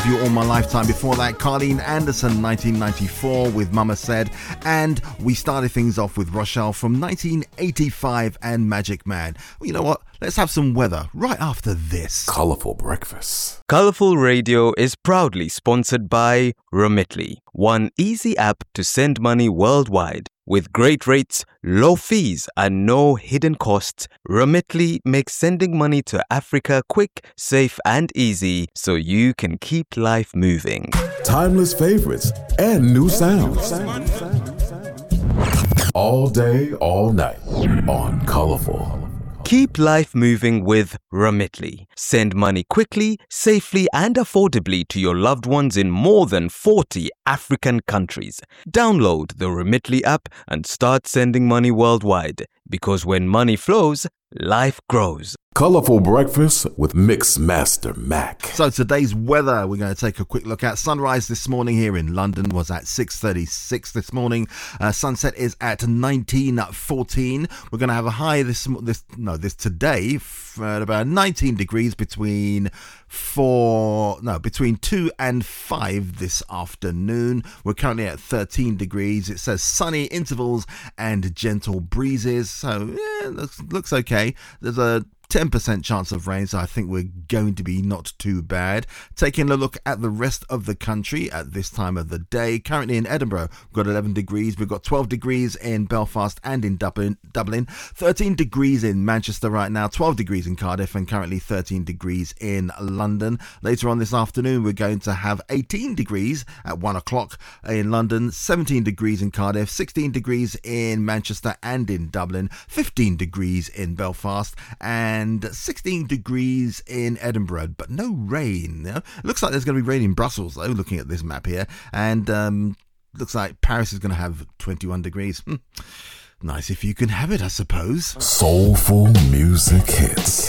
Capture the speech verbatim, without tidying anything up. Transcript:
You All My Lifetime. Before that, Carleen Anderson, nineteen ninety-four with Mama Said. And we started things off with Rochelle from nineteen eighty-five and Magic Man. Well, you know what? Let's have some weather right after this. Colourful breakfast. Colourful Radio is proudly sponsored by Remitly, one easy app to send money worldwide. With great rates, low fees, and no hidden costs, Remitly makes sending money to Africa quick, safe, and easy so you can keep life moving. Timeless favorites and new sounds. All day, all night on Colourful. Keep life moving with Remitly. Send money quickly, safely, and affordably to your loved ones in more than forty African countries. Download the Remitly app and start sending money worldwide. Because when money flows, life grows. Colourful breakfast with Mix Master Mac. So today's weather, we're going to take a quick look at. Sunrise this morning here in London was at six thirty-six this morning. Uh, sunset is at nineteen fourteen. We're going to have a high this this no this today at about nineteen degrees between four no between two and five this afternoon. We're currently at thirteen degrees. It says sunny intervals and gentle breezes. So yeah, looks looks okay. There's a ten percent chance of rain, so I think we're going to be not too bad. Taking a look at the rest of the country at this time of the day. Currently in Edinburgh, we've got eleven degrees. We've got twelve degrees in Belfast and in Dublin. Dublin. thirteen degrees in Manchester right now. twelve degrees in Cardiff and currently thirteen degrees in London. Later on this afternoon, we're going to have eighteen degrees at one o'clock in London. seventeen degrees in Cardiff. sixteen degrees in Manchester and in Dublin. fifteen degrees in Belfast. And And sixteen degrees in Edinburgh, but no rain. You know? It looks like there's going to be rain in Brussels, though, looking at this map here. And um, looks like Paris is going to have twenty-one degrees. Hmm. Nice if you can have it, I suppose. Soulful music hits.